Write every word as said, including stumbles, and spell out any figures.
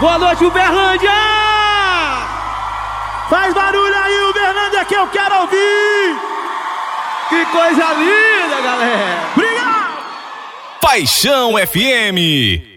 Boa noite, Uberlândia! Faz barulho aí, Uberlândia, que eu quero ouvir! Que coisa linda, galera! Obrigado! Paixão F M.